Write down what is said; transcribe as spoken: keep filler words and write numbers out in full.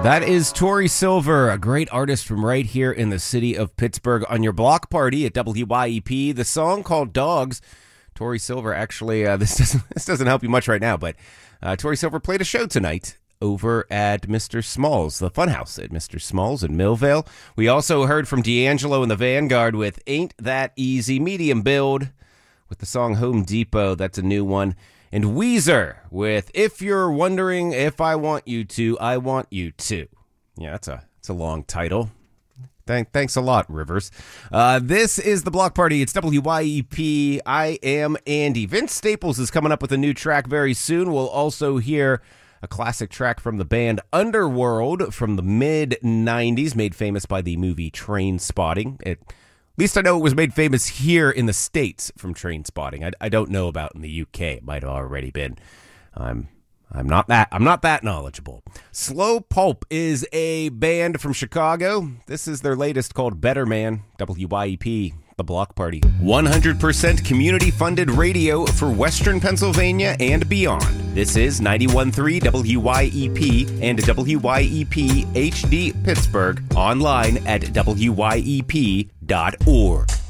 That is Tori Silver, a great artist from right here in the city of Pittsburgh, on your block party at W Y E P. The song called Dogs. Tori Silver, actually, uh, this doesn't this doesn't help you much right now, but uh, Tori Silver played a show tonight over at Mister Smalls, the Funhouse at Mister Smalls in Millvale. We also heard from D'Angelo and the Vanguard with Ain't That Easy, medium build, with the song Home Depot. That's a new one. And Weezer with If You're Wondering If I Want You To, I Want You To. Yeah, that's a, that's a long title. Thank, thanks a lot, Rivers. Uh, this is the Block Party. It's W Y E P. I am Andy. Vince Staples is coming up with a new track very soon. We'll also hear a classic track from the band Underworld from the mid nineties, made famous by the movie Trainspotting. It, at least I know it was made famous here in the States from Trainspotting. I, I don't know about in the U K. It might have already been. I'm I'm not that I'm not that knowledgeable. Slow Pulp is a band from Chicago. This is their latest, called Better Man. W Y E P, the Block Party. one hundred percent community-funded radio for Western Pennsylvania and beyond. This is ninety-one point three W Y E P and W Y E P H D Pittsburgh, online at W Y E P dot org.